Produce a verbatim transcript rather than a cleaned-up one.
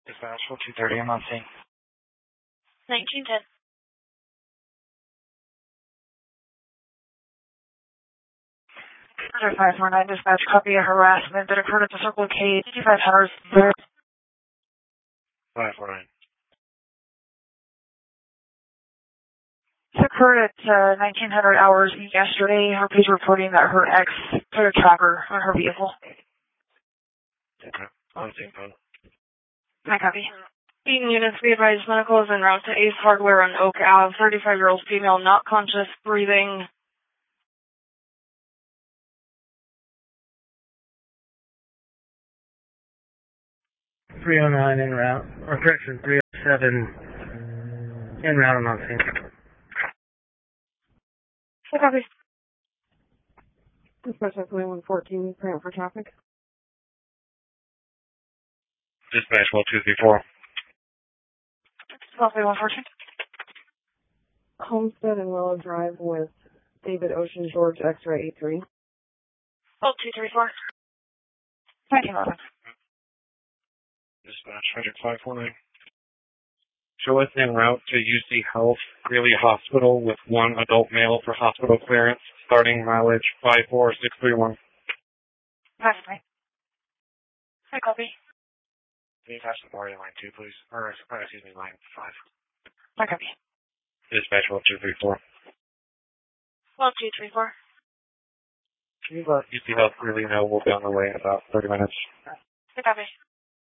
Dispatch for two thirty, I'm on scene. nineteen ten. five four nine dispatch, copy a harassment that occurred at the Circle K, fifty-five hundred. five four nine. This occurred at uh, nineteen hundred hours yesterday. Her is reporting that her ex put a tracker on her vehicle. Okay, on scene, phone. I copy. Eaton units, be advised, medical is en route to Ace Hardware on Oak Ave. thirty-five-year-old female, not conscious, breathing. three oh nine en route, or correction, three oh seven en route, I'm on scene. I copy. Dispatch at twenty-one fourteen, print for traffic. Dispatch well two three four. twenty-one fourteen. Homestead and Willow Drive with David Ocean George X-ray eight three. Oh, two three four. nineteen eleven. Dispatch Frederick five four nine. Show us en route to U C Health Greeley Hospital with one adult male for hospital clearance, starting mileage five four six three one. That's me. I copy. Can you pass the bar to line two, please? Or, or excuse me, line five. I copy. Dispatch well two three four. Well, two three four. Can you let U C Health Greeley know we'll be on the way in about thirty minutes? I copy.